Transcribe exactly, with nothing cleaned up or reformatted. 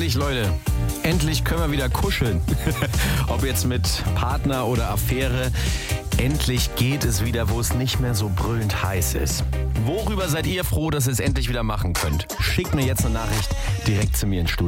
Endlich, Leute. Endlich können wir wieder kuscheln. Ob jetzt mit Partner oder Affäre. Endlich geht es wieder, wo es nicht mehr so brüllend heiß ist. Worüber seid ihr froh, dass ihr es endlich wieder machen könnt? Schickt mir jetzt eine Nachricht direkt zu mir ins Studio.